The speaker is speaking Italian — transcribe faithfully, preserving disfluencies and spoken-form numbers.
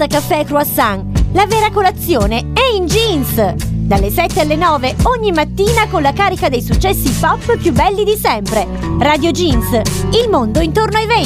Latte, caffè e croissant. La vera colazione è in Jeans. Dalle sette alle nove ogni mattina con la carica dei successi pop più belli di sempre. Radio Jeans, il mondo intorno ai venti.